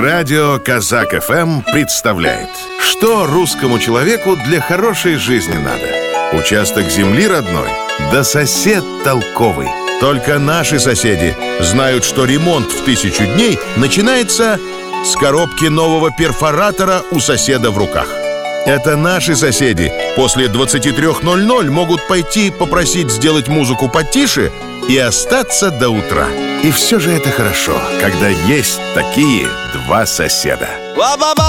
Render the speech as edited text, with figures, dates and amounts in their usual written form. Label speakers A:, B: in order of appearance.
A: Радио Казак ФМ представляет, что русскому человеку для хорошей жизни надо. Участок земли родной, да сосед толковый. Только наши соседи знают, что ремонт в 1000 дней начинается с коробки нового перфоратора у соседа в руках. Это наши соседи после 23:00 могут пойти попросить сделать музыку потише и остаться до утра. И все же это хорошо, когда есть такие два соседа.